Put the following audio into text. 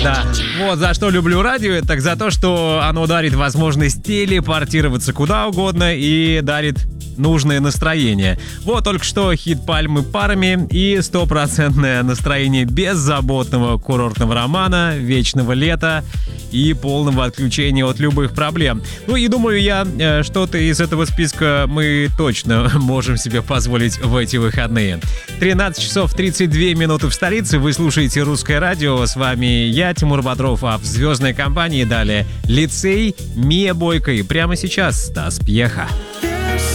Да, вот за что люблю радио, так за то, что оно дарит возможность телепортироваться куда угодно и дарит нужное настроение. Вот только что хит «Пальмы парами» и стопроцентное настроение беззаботного курортного романа, вечного лета и полного отключения от любых проблем. Ну и думаю я, что-то из этого списка мы точно можем себе позволить в эти выходные. 13 часов 32 минуты в столице. Вы слушаете «Русское радио». С вами я, Тимур Бодров, а в звездной компании далее Лицей, Мия Бойко и прямо сейчас Стас Пьеха.